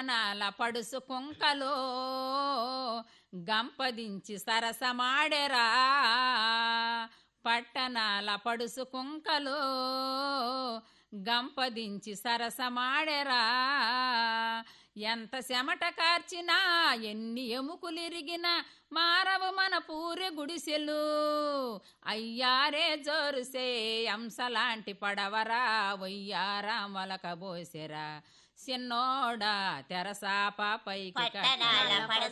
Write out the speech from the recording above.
పట్టణాల పడుసు కుంకలో గంపదించి సరసమాడెరా పట్టణాల పడుసు కుంకలో గంపదించి సరసమాడెరా ఎంత చెమట కార్చినా ఎన్ని ఎముకులిరిగినా మారవు మన పూరి గుడిసెలు అయ్యారే జోరుసే అంశలాంటి పడవరా వయ్యారా మొలక బోసెరా చిన్నోడా తెరసాప పైకి